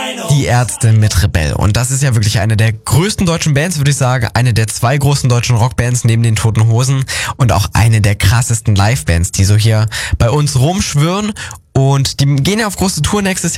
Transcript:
Die Ärzte mit Rebell. Und das ist ja wirklich eine der größten deutschen Bands, würde ich sagen. Eine der 2 großen deutschen Rockbands neben den Toten Hosen. Und auch eine der krassesten Livebands, die so hier bei uns rumschwirren. Und die gehen ja auf große Tour nächstes Jahr.